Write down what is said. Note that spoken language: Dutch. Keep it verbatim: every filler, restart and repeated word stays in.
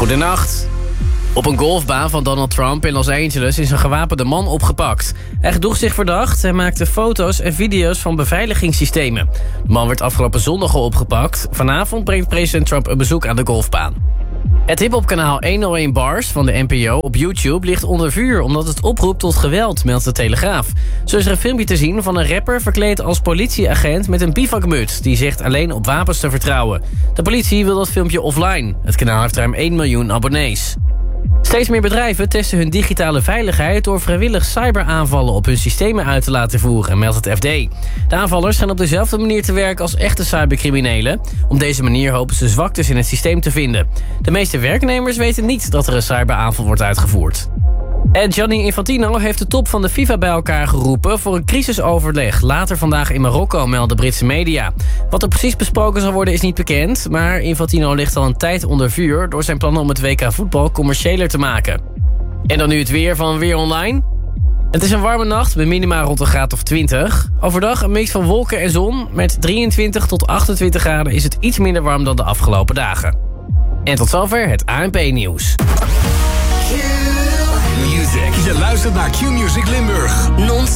Goedenacht. Op een golfbaan van Donald Trump in Los Angeles is een gewapende man opgepakt. Hij gedroeg zich verdacht en maakte foto's en video's van beveiligingssystemen. De man werd afgelopen zondag al opgepakt. Vanavond brengt president Trump een bezoek aan de golfbaan. Het hiphopkanaal honderdéén Bars van de N P O op YouTube ligt onder vuur omdat het oproept tot geweld, meldt de Telegraaf. Zo is er een filmpje te zien van een rapper verkleed als politieagent met een bivakmuts die zegt alleen op wapens te vertrouwen. De politie wil dat filmpje offline. Het kanaal heeft ruim één miljoen abonnees. Steeds meer bedrijven testen hun digitale veiligheid door vrijwillig cyberaanvallen op hun systemen uit te laten voeren, meldt het F D. De aanvallers gaan op dezelfde manier te werk als echte cybercriminelen. Op deze manier hopen ze zwaktes in het systeem te vinden. De meeste werknemers weten niet dat er een cyberaanval wordt uitgevoerd. En Gianni Infantino heeft de top van de FIFA bij elkaar geroepen voor een crisisoverleg later vandaag in Marokko, melden Britse media. Wat er precies besproken zal worden is niet bekend, maar Infantino ligt al een tijd onder vuur door zijn plannen om het W K voetbal commerciëler te maken. En dan nu het weer van Weer Online. Het is een warme nacht met minima rond een graad of twintig. Overdag een mix van wolken en zon. Met drieëntwintig tot achtentwintig graden is het iets minder warm dan de afgelopen dagen. En tot zover het A N P-nieuws. Je luistert naar Q-Music Limburg. Non